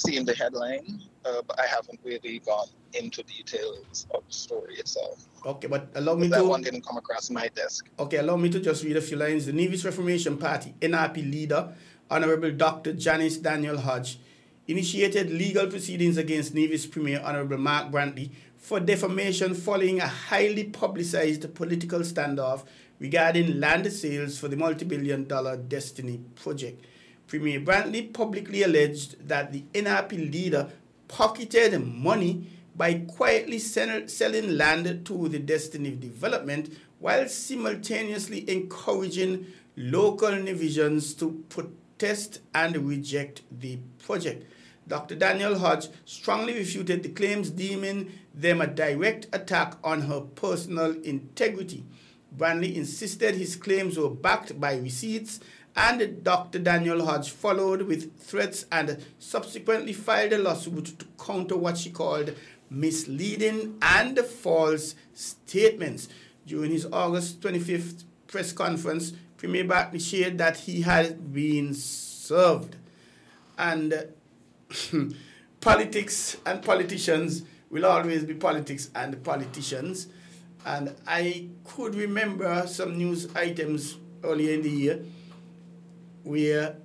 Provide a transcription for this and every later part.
seen the headline, but I haven't really gone into details of the story itself. Okay, but allow me Because that one to. didn't come across my desk. Okay, allow me to just read a few lines. The Nevis Reformation Party (NRP) leader, Honorable Dr. Janice Daniel Hodge, initiated legal proceedings against Nevis Premier Honorable Mark Brantley for defamation following a highly publicized political standoff regarding land sales for the multi-billion-dollar Destiny project. Premier Brantley publicly alleged that the NRP leader pocketed money by quietly selling land to the Destiny development while simultaneously encouraging local Nevisians to protest and reject the project. Dr. Daniel Hodge strongly refuted the claims, deeming them a direct attack on her personal integrity. Brantley insisted his claims were backed by receipts, and Dr. Daniel Hodge followed with threats and subsequently filed a lawsuit to counter what she called misleading and false statements. During his August 25th press conference, Premier Brantley shared that he had been served. And politics and politicians will always be politics and politicians. And I could remember some news items earlier in the year where,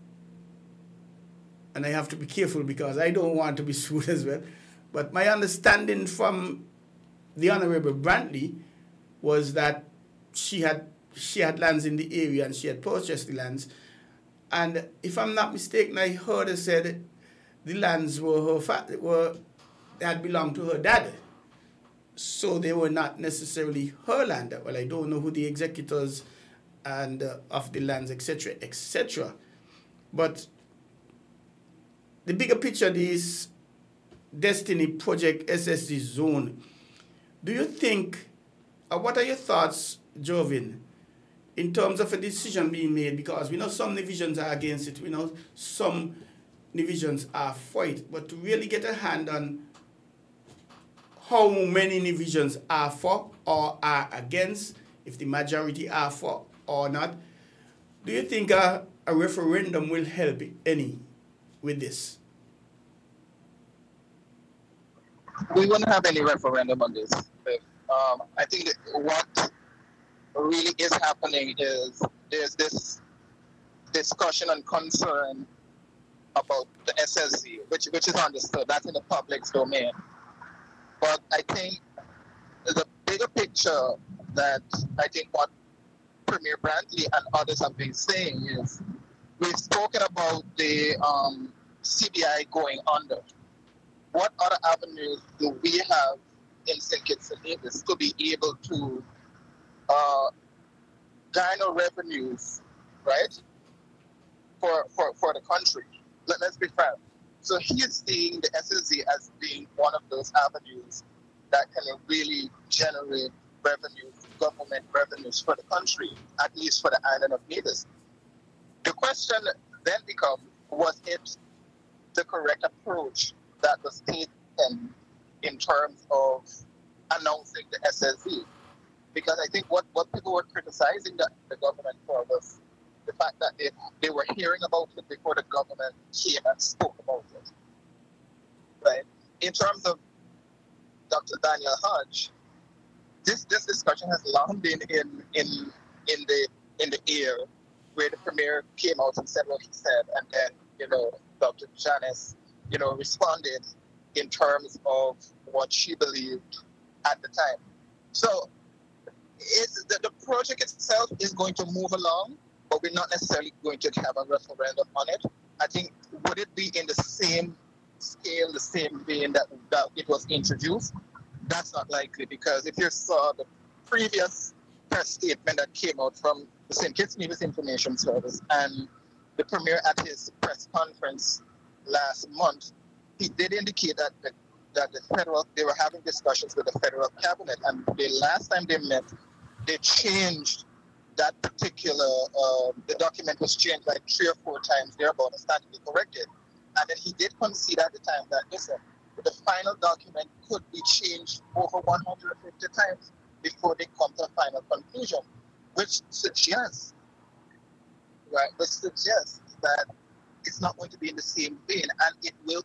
and I have to be careful because I don't want to be sued as well, but my understanding from the Honorable Brantley was that she had lands in the area and she had purchased the lands. And if I'm not mistaken, I heard her said the lands had belonged to her dad. So they were not necessarily her land. Well, I don't know who the executors and of the lands, etc., etc. But the bigger picture is Destiny Project SSD Zone. Do you think, what are your thoughts, Jovin, in terms of a decision being made? Because we know some divisions are against it, we know some divisions are for it, but to really get a hand on how many divisions are for or are against, if the majority are for or not, do you think a referendum will help any with this? We wouldn't have any referendum on this. I think that what really is happening is there's this discussion and concern about the SSZ, which is understood. That's in the public's domain. But I think the bigger picture that I think what Premier Brantley and others have been saying is we've spoken about the CBI going under. What other avenues do we have in St. Kitts and Nevis to be able to garner revenues, right, for the country? Let's be frank. So he is seeing the SSZ as being one of those avenues that can really generate revenues, government revenues for the country, at least for the island of Nevis. The question then becomes, was it the correct approach that was taken in terms of announcing the SSZ? Because I think what people were criticizing the government for was the fact that they were hearing about it before the government came and spoke about it. Right? In terms of Dr. Daniel Hodge, this discussion has long been in the air, where the premier came out and said what he said, and then Dr. Janice responded in terms of what she believed at the time. So the project itself is going to move along, but we're not necessarily going to have a referendum on it. I think, would it be in the same scale, the same vein that it was introduced? That's not likely, because if you saw the previous press statement that came out from the St. Kitts Nevis Information Service and the Premier at his press conference last month, he did indicate that they were having discussions with the federal cabinet, and the last time they met, they changed that particular, the document was changed like 3 or 4 times thereabout and started to be corrected. And then he did concede at the time that, listen, the final document could be changed over 150 times before they come to a final conclusion, which suggests that it's not going to be in the same vein, and it will